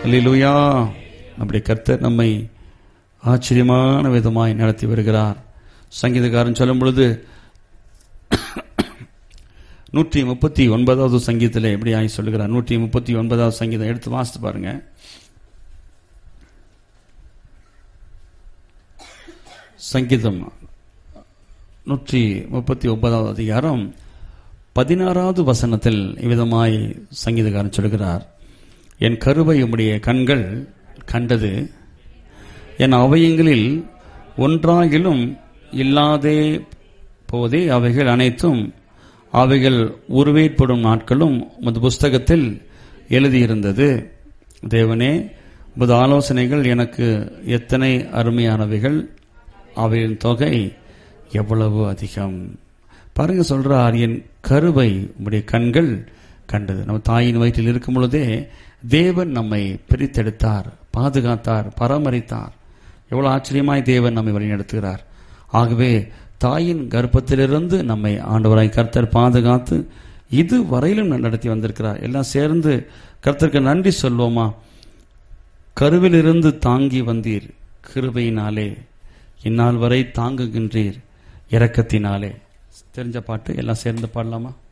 அல்லேலூயா. நம்முடைய கர்த்தர் நம்மை ஆச்சரியமான விதமாய் நடத்தி வருகிறார். சங்கீதக்காரன் சொல்லும் பொழுது 139வது சங்கீதத்தில் எப்படி ஆகி சொல்லுகிறார்? 139வது சங்கீதம் எடுத்து வாசித்து பாருங்க. சங்கீதம் 139வது அதிகாரம் 16வது வசனத்தில் இவ்விதமாய் சங்கீதக்காரன் சொல்கிறார், என் கருவை உம்முடைய கண்கள் கண்டது, என் அவயங்களில் ஒன்றாகிலும் இல்லாதே போதே அவைகள் அனைத்தும் அவைகள் உருவேற்படும் நாட்களும் உமது புஸ்தகத்தில் எழுதியிருந்தது. தேவனே, உமது ஆலோசனைகள் எனக்கு எத்தனை அருமையானவைகள், அவையின் தொகை எவ்வளவு அதிகம். பாருங்க, சொல்றார், என் கருவை உம்முடைய கண்கள் கண்டது. நம்ம தாயின் வயிற்றில் இருக்கும் பொழுதே தேவன் நம்மை பிரித்தெடுத்தார், பாதுகாத்தார், பராமரித்தார். எவ்வளவு ஆச்சரியமாய் தேவன் நம்மை வழிநடத்துகிறார். ஆகவே தாயின் கர்ப்பத்திலிருந்து நம்மை ஆண்டவராய் கர்த்தர் பாதுகாத்து இது வரையிலும் நடத்தி வந்திருக்கிறார். எல்லாம் சேர்ந்து கர்த்தருக்கு நன்றி சொல்வோமா? கருவிலிருந்து தாங்கி வந்தீர், கிருபையினாலே இந்நாள் வரை தாங்குகின்றீர், இரக்கத்தினாலே. தெரிஞ்ச பாட்டு எல்லாம் சேர்ந்து பாடலாமா?